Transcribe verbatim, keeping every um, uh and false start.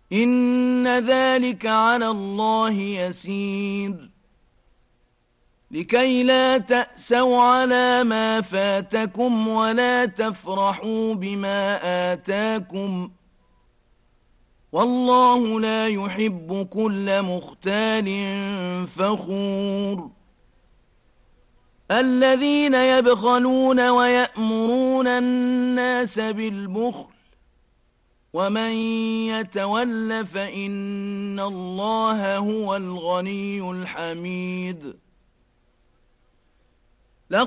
إن ذلك على الله يسير لكي لا تأسوا على ما فاتكم ولا تفرحوا بما آتاكم والله لا يحب كل مختال فخور الذين يبخلون ويأمرون الناس بالبخل ومن يتول فإن الله هو الغني الحميد